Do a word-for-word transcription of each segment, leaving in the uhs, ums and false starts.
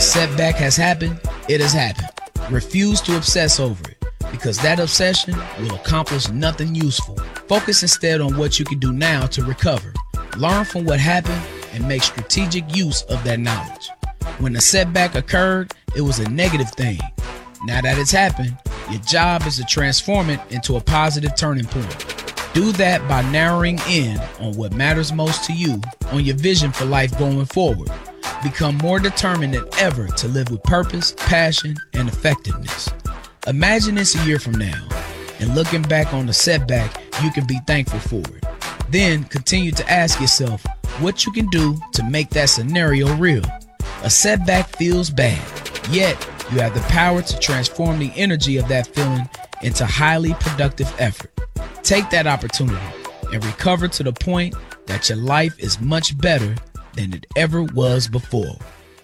setback has happened, it has happened. Refuse to obsess over it, because that obsession will accomplish nothing useful. Focus instead on what you can do now to recover. Learn from what happened and make strategic use of that knowledge. When a setback occurred, it was a negative thing. Now that it's happened, your job is to transform it into a positive turning point. Do that by narrowing in on what matters most to you, on your vision for life going forward. Become more determined than ever to live with purpose, passion, and effectiveness. Imagine this a year from now, and looking back on the setback, you can be thankful for it. Then continue to ask yourself what you can do to make that scenario real. A setback feels bad, yet you have the power to transform the energy of that feeling into highly productive effort. Take that opportunity and recover to the point that your life is much better than it ever was before.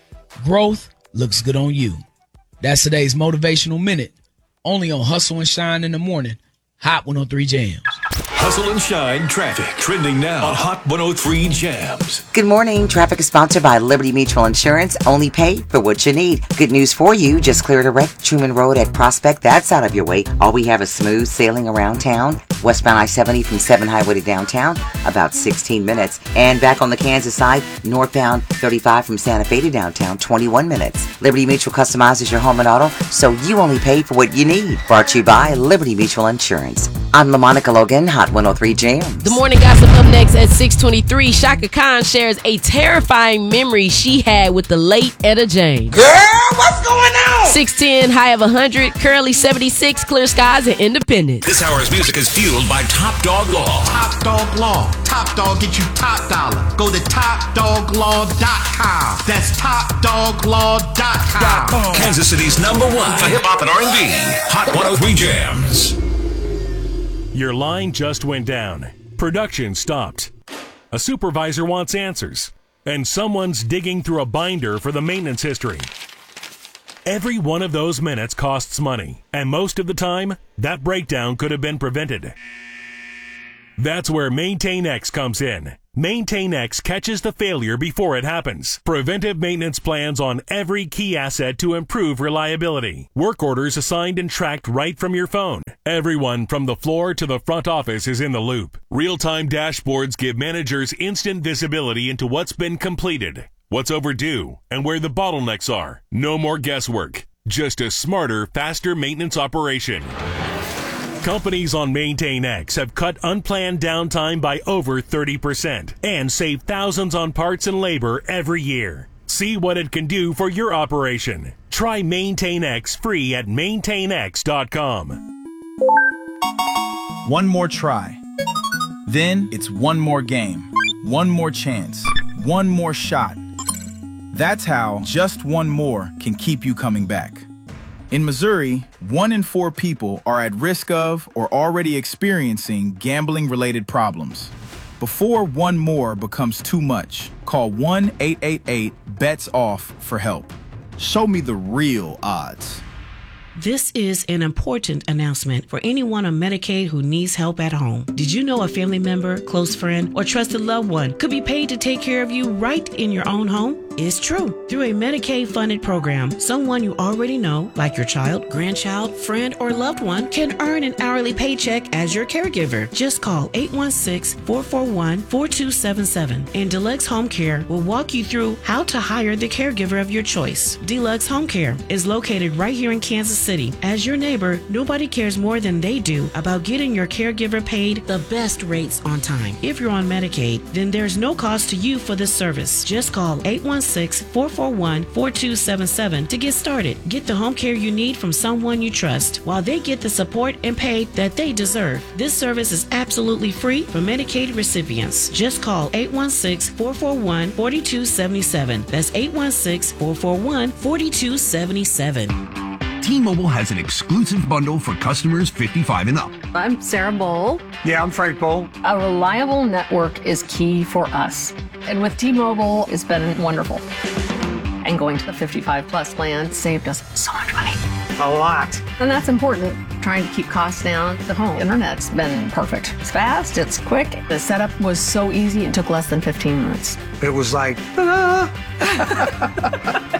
Growth looks good on you. That's today's Motivational Minute, only on Hustle and Shine in the Morning, Hot one oh three Jams. Hustle and Shine traffic trending now on Hot one oh three Jams. Good morning. Traffic is sponsored by Liberty Mutual Insurance. Only pay for what you need. Good news for you. Just cleared a wreck. Truman Road at Prospect. That's out of your way. All we have is smooth sailing around town. Westbound I seventy from seven Highway to downtown, about sixteen minutes. And back on the Kansas side, northbound thirty-five from Santa Fe to downtown, twenty-one minutes. Liberty Mutual customizes your home and auto, so you only pay for what you need. Brought to you by Liberty Mutual Insurance. I'm LaMonica Logan, Hot one oh three Jams. The morning gossip up next at six twenty-three. Shaka Khan shares a terrifying memory she had with the late Etta James. Girl, what's going on? six ten, high of one hundred, currently seventy-six, clear skies and Independence. This hour's music is fueled by Top Dog Law. Top Dog Law. Top Dog get you top dollar. Go to top dog law dot com. That's top dog law dot com. Kansas City's number one for hip hop and R and B. Hot one oh three Jams. Your line just went down. Production stopped. A supervisor wants answers. And someone's digging through a binder for the maintenance history. Every one of those minutes costs money. And most of the time, that breakdown could have been prevented. That's where MaintainX comes in. MaintainX catches the failure before it happens. Preventive maintenance plans on every key asset to improve reliability. Work orders assigned and tracked right from your phone. Everyone from the floor to the front office is in the loop. Real-time dashboards give managers instant visibility into what's been completed, what's overdue, and where the bottlenecks are. No more guesswork. Just a smarter, faster maintenance operation. Companies on MaintainX have cut unplanned downtime by over thirty percent and saved thousands on parts and labor every year. See what it can do for your operation. Try MaintainX free at maintain x dot com. One more try. Then it's one more game, one more chance, one more shot. That's how just one more can keep you coming back. In Missouri, one in four people are at risk of or already experiencing gambling-related problems. Before one more becomes too much, call one eight eight eight, bets off for help. Show me the real odds. This is an important announcement for anyone on Medicaid who needs help at home. Did you know a family member, close friend, or trusted loved one could be paid to take care of you right in your own home? It's true. Through a Medicaid-funded program, someone you already know, like your child, grandchild, friend, or loved one, can earn an hourly paycheck as your caregiver. Just call eight one six, four four one, four two seven seven, and Deluxe Home Care will walk you through how to hire the caregiver of your choice. Deluxe Home Care is located right here in Kansas City. As your neighbor, nobody cares more than they do about getting your caregiver paid the best rates on time. If you're on Medicaid, then there's no cost to you for this service. Just call eight one six, four four one, four two seven seven to get started. Get the home care you need from someone you trust while they get the support and pay that they deserve. This service is absolutely free for Medicaid recipients. Just call eight one six, four four one, four two seven seven. That's eight one six, four four one, four two seven seven. T-Mobile has an exclusive bundle for customers fifty-five and up. I'm Sarah Bowl. Yeah, I'm Frank Bowl. A reliable network is key for us. And with T-Mobile, it's been wonderful. And going to the fifty-five plus plan saved us so much money. A lot. And that's important. Trying to keep costs down. The home internet's been perfect. It's fast, it's quick. The setup was so easy, it took less than fifteen minutes. It was like, ah.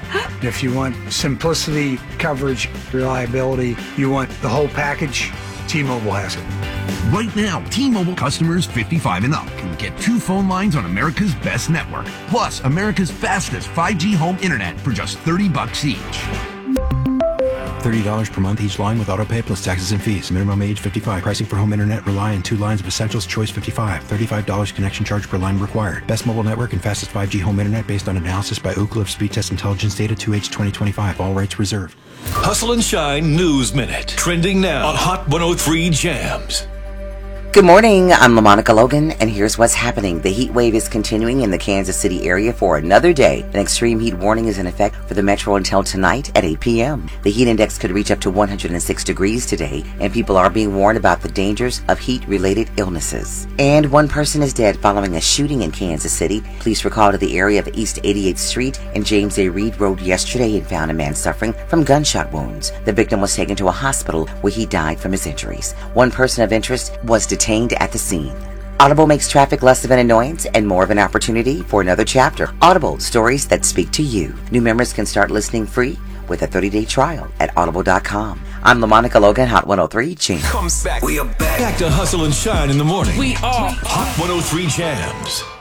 If you want simplicity, coverage, reliability, you want the whole package, T-Mobile has it. Right now, T-Mobile customers fifty-five and up can get two phone lines on America's best network, plus America's fastest five G home internet for just thirty bucks each. thirty dollars per month each line with autopay plus taxes and fees. Minimum age fifty-five. Pricing for home internet rely on two lines of Essentials Choice fifty-five. thirty-five dollars connection charge per line required. Best mobile network and fastest five G home internet based on analysis by Ookla of Speed Test Intelligence Data two H twenty twenty-five. All rights reserved. Hustle and Shine News Minute. Trending now on Hot one oh three Jams. Good morning, I'm LaMonica Logan, and here's what's happening. The heat wave is continuing in the Kansas City area for another day. An extreme heat warning is in effect for the metro until tonight at eight p.m. The heat index could reach up to one hundred six degrees today, and people are being warned about the dangers of heat-related illnesses. And one person is dead following a shooting in Kansas City. Police were called to the area of East eighty-eighth Street and James A. Reed Road yesterday and found a man suffering from gunshot wounds. The victim was taken to a hospital where he died from his injuries. One person of interest was detained at the scene. Audible makes traffic less of an annoyance and more of an opportunity for another chapter. Audible, stories that speak to you. New members can start listening free with a thirty-day trial at audible dot com. I'm LaMonica Logan, Hot one oh three Jams. Comes back. We are back. Back to Hustle and Shine in the morning. We are Hot one oh three Jams.